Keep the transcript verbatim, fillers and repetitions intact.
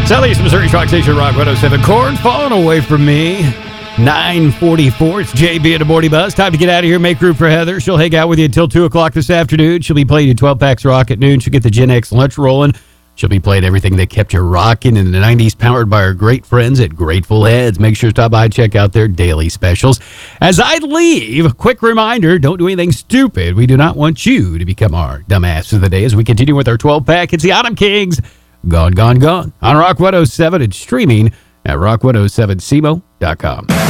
Southeast Missouri Rock Station, Rock one oh seven. Corn falling away from me. nine forty-four. It's J B at the Morning Buzz. Time to get out of here. Make room for Heather. She'll hang out with you until two o'clock this afternoon. She'll be playing you twelve packs rock at noon. She'll get the Gen X lunch rolling. She'll be playing everything that kept you rocking in the nineties, powered by our great friends at Grateful Heads. Make sure to stop by and check out their daily specials. As I leave, a quick reminder, don't do anything stupid. We do not want you to become our dumbass of the day as we continue with our twelve pack. It's the Autumn Kings. Gone, gone, gone. On Rock one oh seven and streaming at rock one oh seven c m o dot com.